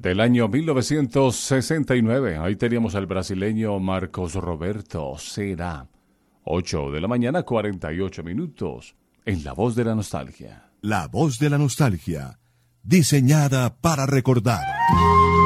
del año 1969. Ahí teníamos al brasileño Marcos Roberto. Será 8 de la mañana, 48 minutos. En La Voz de la Nostalgia. La Voz de la Nostalgia. Diseñada para recordar.